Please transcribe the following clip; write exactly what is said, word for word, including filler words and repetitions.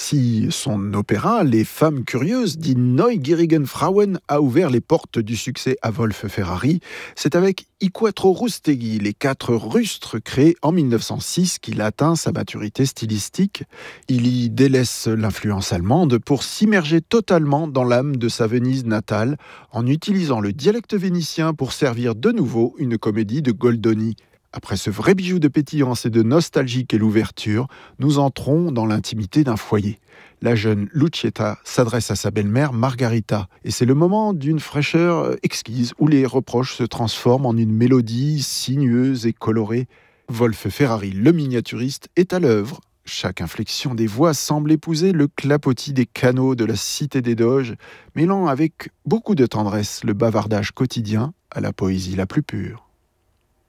Si son opéra Les Femmes curieuses, dit Neugierigen Frauen, a ouvert les portes du succès à Wolf Ferrari, c'est avec I Quattro Rusteghi, les quatre rustres créés en mille neuf cent six, qu'il atteint sa maturité stylistique. Il y délaisse l'influence allemande pour s'immerger totalement dans l'âme de sa Venise natale, en utilisant le dialecte vénitien pour servir de nouveau une comédie de Goldoni. Après ce vrai bijou de pétillance et de nostalgie qu'est l'ouverture, nous entrons dans l'intimité d'un foyer. La jeune Lucietta s'adresse à sa belle-mère Margarita, et c'est le moment d'une fraîcheur exquise où les reproches se transforment en une mélodie sinueuse et colorée. Wolf Ferrari, le miniaturiste, est à l'œuvre. Chaque inflexion des voix semble épouser le clapotis des canaux de la cité des Doges, mêlant avec beaucoup de tendresse le bavardage quotidien à la poésie la plus pure.